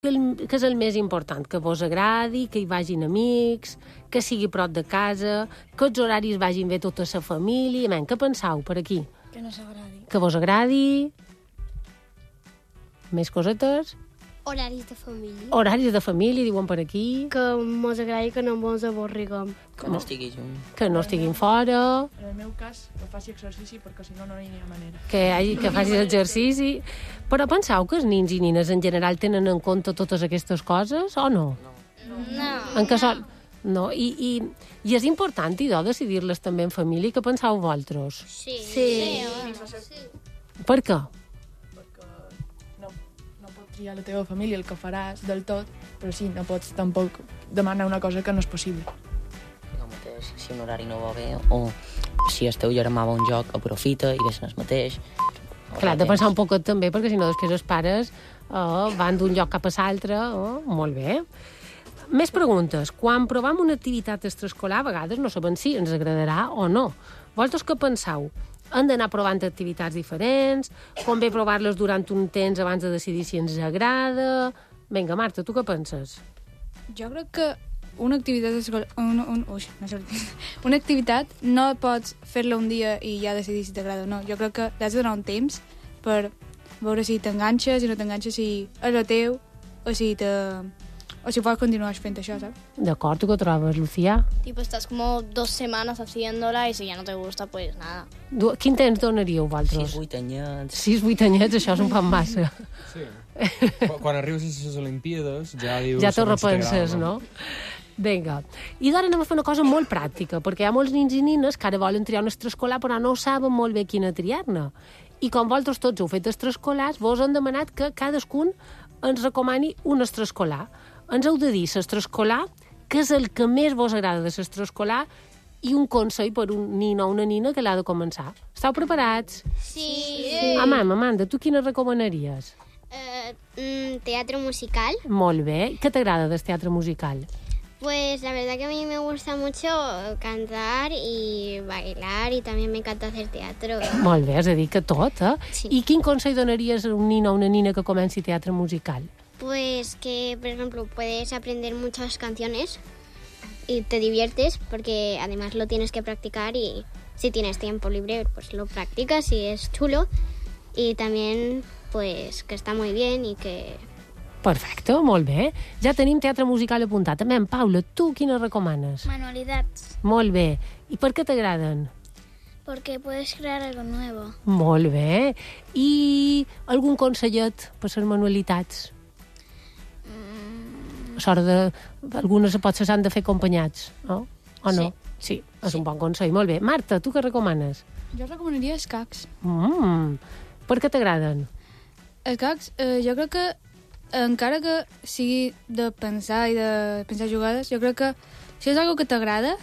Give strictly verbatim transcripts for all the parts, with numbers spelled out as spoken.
el, que és el més important, que vos agradi, que hi vagin amics, que sigui prop de casa, que els horaris vagin bé tota la família. Men, què pensau per aquí? Que no s'agradi. Que vos agradi... Més cosetes? Horaris de família. Horaris de família, diuen per aquí. Que mos agradi, que no mos avorriguem. Que no estigui junt. Que no estiguin fora. En el meu cas, que faci exercici, perquè si no, no hi ha manera. Que, hagi, que facis exercici. Però pensau que els nins i nines en general tenen en compte totes aquestes coses, o no? No. En que sol... No, i, i, i és important, idò, decidir-les també en família. Què penseu vosaltres? Sí. Sí. sí. Per què? Perquè no, no pots triar la teva família el que faràs del tot, però sí, no pots tampoc demanar una cosa que no és possible. El mateix, si un horari no va bé, o si el teu germà va a un joc, aprofita i ves en el mateix. Clar, de pensar un poquet també, perquè si no després els pares oh, van d'un lloc cap a l'altre. Oh, molt bé. Més preguntes. Quan provem una activitat extraescolar, a vegades no sabem si ens agradarà o no. Vosaltres què penseu? Hem d'anar provant activitats diferents? Convé provar-les durant un temps abans de decidir si ens agrada? Vinga, Marta, tu què penses? Jo crec que una activitat escolar... Un, un, ui, no sé. Una activitat no pots fer-la un dia i ja decidir si t'agrada o no. Jo crec que t'has de donar un temps per veure si t'enganxes, si no t'enganxes, si és el teu, o si te... O si pots continuar fent això, ¿sabes? D'acord, tu què trobes, Lucía? Tipo, estás como dos semanas haciéndola y si ya no te gusta, pues nada. Du Quin temps donaríeu, vosaltres? sis vuit anyets... sis vuit anyets, això és un poc massa. Sí. Quan arribes a les Olimpíades ja dius... Ja t'ho segons si repenses, t'agrada, no? Vinga. I d'ara anem a fer una cosa molt pràctica, perquè hi ha molts nins i nines que ara volen triar un extraescolar, però no saben molt bé quina triar-ne. I com vosaltres tots heu fet extraescolars, vos han demanat que cadascun ens recomani un extraescolar. Ens heu de dir l'extraescolar, què és el que més vos agrada de l'extraescolar, i un consell per un nin o una nina que l'ha de començar. Esteu preparats? Sí. sí. Amanda, Amanda, tu quina recomanaries? Eh, mm, teatro musical. Molt bé. Què t'agrada del teatre musical? Pues la verdad que a mí me gusta mucho cantar y bailar y también me encanta hacer teatro. Molt bé, és a dir, que tot, eh? Sí. I quin consell donaries a un nin o una nina que comenci teatre musical? Pues que, por ejemplo, puedes aprender muchas canciones y te diviertes porque además lo tienes que practicar y si tienes tiempo libre, pues lo practicas y es chulo. Y también, pues, que está muy bien y que... Perfecte, molt bé. Ja tenim teatre musical apuntat. També, en Paula, tu quina recomanes? Manualidades, Molt bé. I per què t'agraden? porque puedes crear algo nuevo. Molt bé. I algun consellet per les manualitats? Sort de... Algunes potser s'han de fer acompanyats, no? O no? Sí. Sí, és un bon consell. Molt bé. Marta, tu què recomanes? Jo recomanaria escacs. Mm. Per què t'agraden? Escacs, eh, jo crec que encara que sigui de pensar i de pensar jugades, jo crec que si és algo que t'agrada,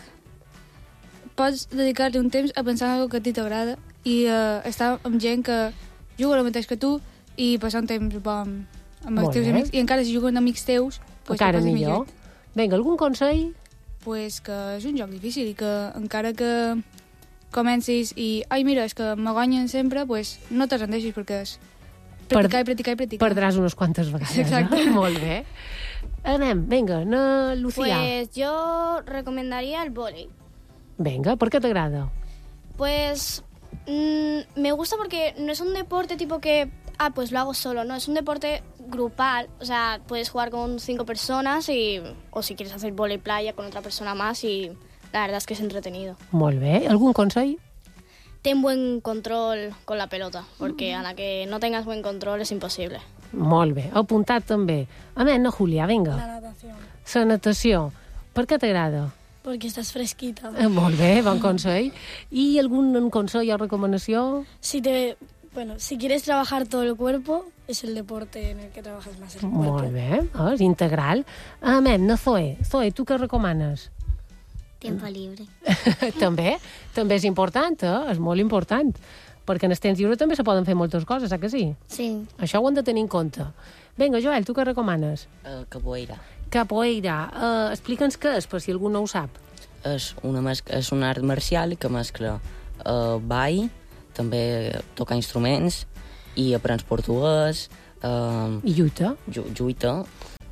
pots dedicar-li un temps a pensar en algo que a ti t'agrada i uh, estar amb gent que juga el mateix que tu i passar un temps bo amb, amb els Molt teus bé. amics. I encara si juguen amics teus, pues, Encara te passes millor. millor. Vinga, algun consell? Pues que és un joc difícil i que encara que comencis i ai, mira, és que me guanyen sempre, pues no te rendeixis perquè és practicar i practicar i practicar. Perdràs unes quantes vegades. Exacte. Eh? Molt bé. Anem, vinga, na Lucía. Pues yo recomendaría el vóley. Venga, ¿por qué te agrada? Pues mm, me gusta porque no es un deporte tipo que, ah, pues lo hago solo, no, es un deporte grupal, o sea, puedes jugar con cinco personas y, o si quieres hacer vóley playa con otra persona más y la verdad es que es entretenido. Molt bé. Algun consell? Ten buen control con la pelota, porque a la que no tengas buen control es imposible. Molt bé. Apuntat també. Anem, na Julia, vinga. La natació. La natació. Per què t'agrada? Porque estás fresquita. Eh, molt bé, bon consell. I algun consell o recomanació? Si te, bueno, si quieres trabajar todo el cuerpo, es el deporte en el que trabajas más el cuerpo. Molt bé, oh, és integral. Anem, na Zoe. Zoe, tu què recomanes? Tiempo libre. També, també és important, eh? És molt important. Perquè en el temps lliure també se poden fer moltes coses, eh que sí? Sí. Això ho hem de tenir en compte. Vinga, Joel, tu què recomanes? Uh, capoeira. Capoeira. Uh, Explica'ns què és, per si algú no ho sap. És, una mescla, és un art marcial que mescla uh, ball, també tocar instruments i aprens portuguès, uh, I lluita. llu lluita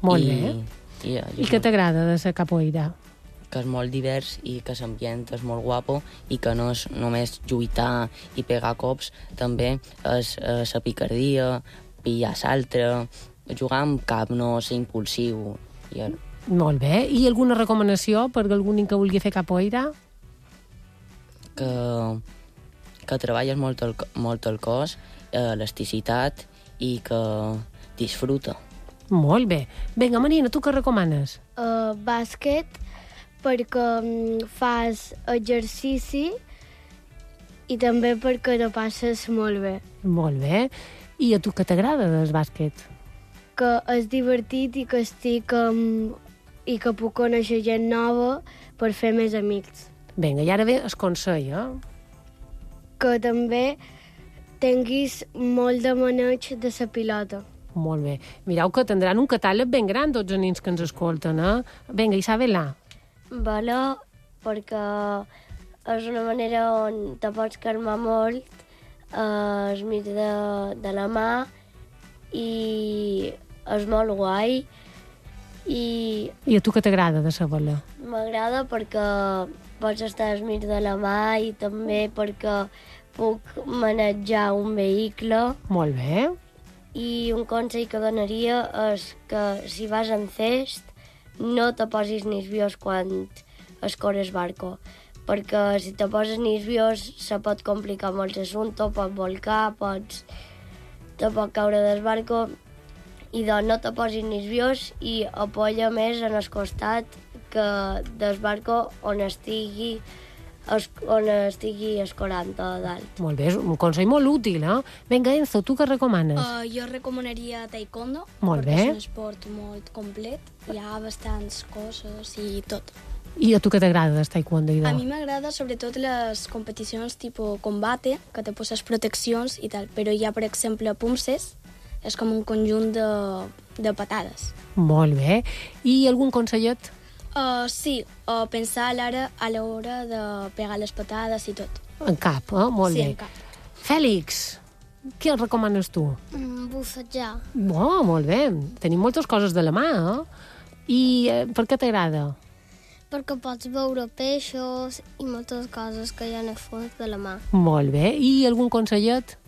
Molt I, bé. I, i, I què t'agrada de la capoeira? Que és molt divers i que l'ambient és molt guapo i que no és només lluitar i pegar cops, també és eh, la picardia, pillar l'altre, jugar amb cap, no ser impulsiu. I... Molt bé. I alguna recomanació per algú que vulgui fer capoeira? Que, que treballes molt el, molt el cos, eh, elasticitat i que disfruta. Molt bé. Vinga, Marina, tu què recomanes? Uh, bàsquet, perquè um, fas exercici i també perquè te passes molt bé. Molt bé. I a tu què t'agrada del bàsquet? Que és divertit i que estic um, i que puc conèixer gent nova per fer més amics. Vinga, i ara ve el consell, eh? Que també tinguis molt de maneig de la pilota. Molt bé. Mireu que tindran un catàleg ben gran tots els nens que ens escolten, eh? Vinga, Isabela. Vale, perquè és una manera on te pots calmar molt, eh, és mig de, de la mà i és molt guai i I a tu què t'agrada de saber-la? m'agrada perquè pots estar al mig de la mà i també perquè puc manejar un vehicle. Molt bé. I un consell que donaria és que si vas en cest no te posis nerviós quan escorres barco, perquè si te poses nerviós se pot complicar molt l'assumpte, pot volcar, pots... te pot caure del barco i doncs no te posis nerviós i apoya més en el costat que del barco on estigui es, on estigui escorant a dalt. Molt bé, és un consell molt útil, eh? Vinga, Enzo, tu què recomanes? Uh, jo recomanaria taekwondo, Molt perquè bé. és un esport molt complet, hi ha bastants coses i tot. I a tu què t'agrada del taekwondo i A do? mi m'agrada sobretot les competicions tipus combate, que te poses proteccions i tal, però hi ha, per exemple, pumses, és com un conjunt de, de patades. Molt bé. I algun consellet? Uh, sí, uh, pensar a l'hora a l'hora de pegar les patades i tot. En cap, eh? Molt sí, bé. en cap. Fèlix, què el recomanes tu? Mm, bufejar. Oh, molt bé. Tenim moltes coses de la mà, eh? I eh, per què t'agrada? Perquè pots veure peixos i moltes coses que hi ha al fons de la mà. Molt bé. I algun consellet?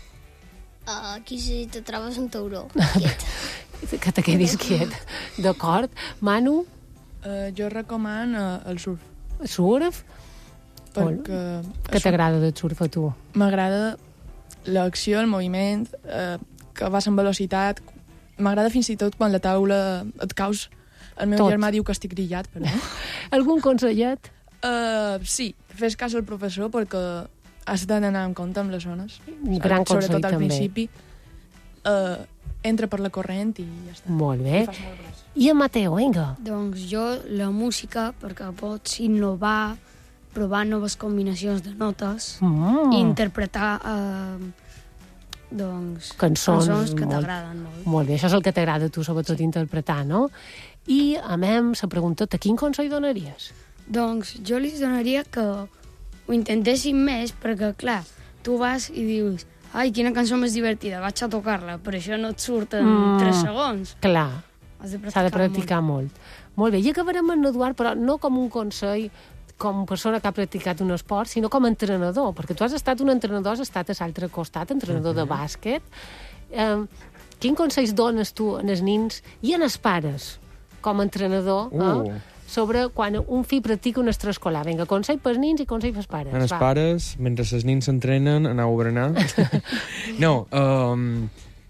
Uh, aquí si te trobes un tauró, quiet. Que te quedis quiet. D'acord. Manu, Uh, jo recomano uh, el surf, surf? perquè Què t'agrada del surf a tu? m'agrada l'acció, el moviment, uh, que vas amb velocitat. M'agrada fins i tot quan la taula et caus. El meu Tot. germà diu que estic grillat, però no. Algun consellet? Uh, sí, fes cas al professor perquè has d'anar en compte amb les zones. Gran consell, Sobretot al també. principi. Uh, entra per la corrent i ja està. Molt bé. I fas molt gros. I en Mateo, vinga. Doncs jo la música, perquè pots innovar, provar noves combinacions de notes, Mm. i interpretar eh, doncs, Cançons, cançons que molt. t'agraden molt. Molt bé, això és el que t'agrada a tu, sobretot interpretar, no? I, a mem, s'ha preguntat, a quin consell donaries? Doncs jo li donaria que ho intentessin més, perquè, clar, tu vas i dius ai, quina cançó més divertida, vaig a tocar-la, però això no et surt en Mm. tres segons. Clar, Has de s'ha de practicar molt. molt. Molt bé, i acabarem amb l'Eduard, però no com un consell com persona que ha practicat un esport, sinó com a entrenador, perquè tu has estat un entrenador, has estat a l'altre costat, entrenador uh -huh. de bàsquet. Eh, quin consells dones tu als nins i als pares, com a entrenador, Uh. eh, sobre quan un fill practica un extraescolar? Vinga, consell pels nins i consell pels pares. En els va. pares, mentre els nins s'entrenen, anau a berenar. No, um,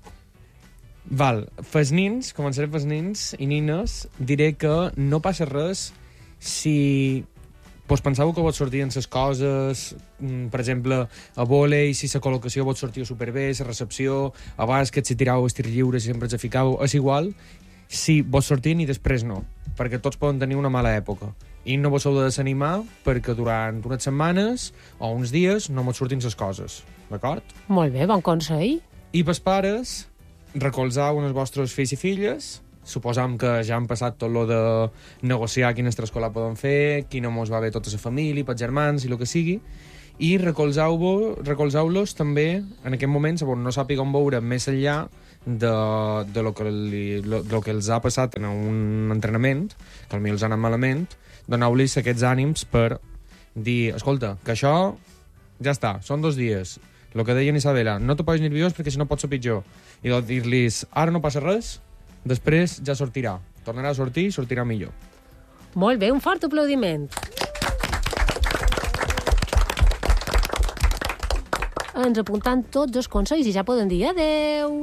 val, pels nins, començaré pels nins i nines, diré que no passa res si pues, pensàveu que vos sortien les coses, mm, per exemple, a vòlei, si la col·locació vos sortia superbé, la recepció, a bàsquet, si tiràveu els tirs lliures, si sempre els ficàveu, és igual si vos sortien i després no, perquè tots poden tenir una mala època. I no vos heu de desanimar perquè durant unes setmanes o uns dies no mos sortin les coses, d'acord? Molt bé, bon consell. I pels pares, recolzau els vostres fills i filles, suposam que ja han passat tot lo de negociar quina extraescolar poden fer, quina mos va bé tota la família, pels germans i el que sigui, i recolzeu-vos recolzeu-los també en aquest moment, on no sàpiguen veure més enllà de, de, lo que li, lo, de lo que els ha passat en un entrenament, que potser els ha anat malament, doneu-los aquests ànims per dir, escolta, que això ja està, són dos dies. El que deia Isabela, no te posis nerviós perquè si no pot ser pitjor. I dir-los, ara no passa res, després ja sortirà. Tornarà a sortir i sortirà millor. Molt bé, un fort aplaudiment. Ens apuntant tots els consells i ja poden dir adeu.